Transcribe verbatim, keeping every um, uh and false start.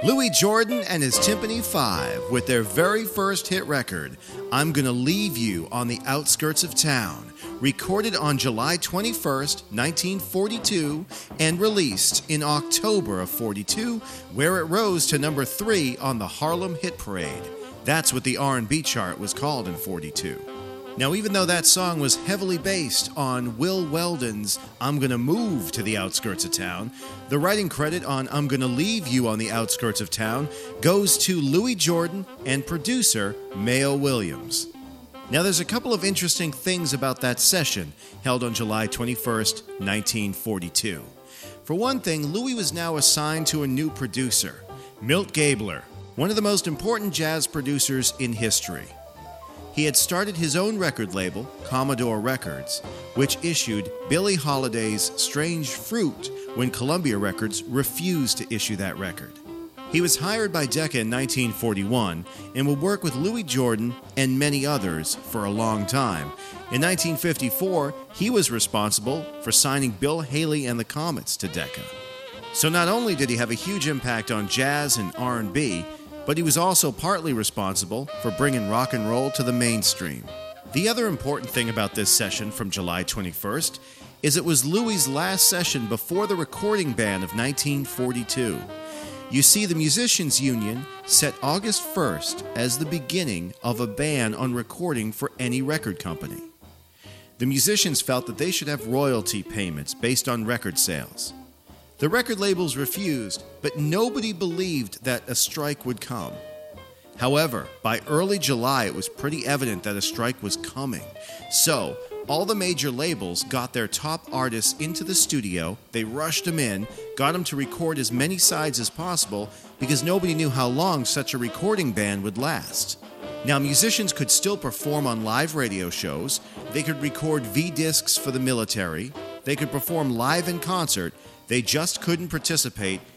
Louis Jordan and his Tympany Five with their very first hit record, I'm Gonna Leave You on the Outskirts of Town, recorded on July twenty-first, nineteen forty-two, and released in October of forty-two, where it rose to number three on the Harlem Hit Parade. That's what the R and B chart was called in forty-two. Now, even though that song was heavily based on Will Weldon's I'm Gonna Move to the Outskirts of Town, the writing credit on I'm Gonna Leave You on the Outskirts of Town goes to Louis Jordan and producer Mayo Williams. Now, there's a couple of interesting things about that session held on July twenty-first, nineteen forty-two. For one thing, Louis was now assigned to a new producer, Milt Gabler, one of the most important jazz producers in history. He had started his own record label, Commodore Records, which issued Billie Holiday's Strange Fruit when Columbia Records refused to issue that record. He was hired by Decca in nineteen forty-one and would work with Louis Jordan and many others for a long time. In nineteen fifty-four, he was responsible for signing Bill Haley and the Comets to Decca. So not only did he have a huge impact on jazz and R and B, but he was also partly responsible for bringing rock and roll to the mainstream. The other important thing about this session from July twenty-first is it was Louis' last session before the recording ban of nineteen forty-two. You see, the Musicians Union set August first as the beginning of a ban on recording for any record company. The musicians felt that they should have royalty payments based on record sales. The record labels refused, but nobody believed that a strike would come. However, by early July, it was pretty evident that a strike was coming. So, all the major labels got their top artists into the studio, they rushed them in, got them to record as many sides as possible, because nobody knew how long such a recording ban would last. Now, musicians could still perform on live radio shows, they could record V-discs for the military, they could perform live in concert. They just couldn't participate